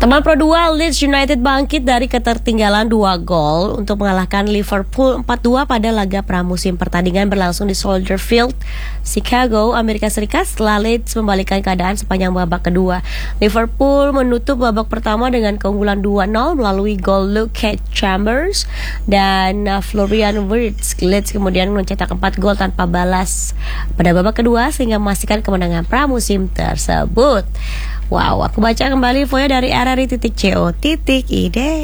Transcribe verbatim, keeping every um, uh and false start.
Teman Pro dua, Leeds United bangkit dari ketertinggalan dua gol untuk mengalahkan Liverpool empat dua pada laga pramusim. Pertandingan berlangsung di Soldier Field, Chicago, Amerika Serikat setelah Leeds membalikan keadaan sepanjang babak kedua. Liverpool menutup babak pertama dengan keunggulan dua nol melalui gol Luke Chambers dan Florian Wirtz. Leeds kemudian mencetak empat gol tanpa balas pada babak kedua sehingga memastikan kemenangan pramusim tersebut. Wow, aku baca kembali infonya dari r r i titik co titik i d.